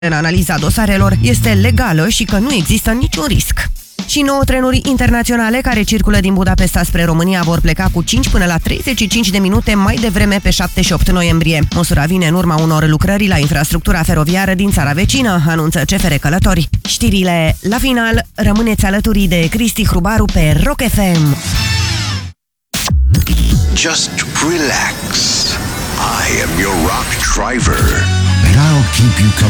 în analiza dosarelor este legală și că nu există niciun risc. Și 9 trenuri internaționale care circulă din Budapesta spre România vor pleca cu 5 până la 35 de minute mai devreme pe 7 și 8 noiembrie. Măsura vine în urma unor lucrări la infrastructura feroviară din țara vecină, anunță CFR Călători. Știrile la final, rămâneți alături de Cristi Hrubaru pe Rock FM. Just relax. I am your rock driver. And I'll keep you company.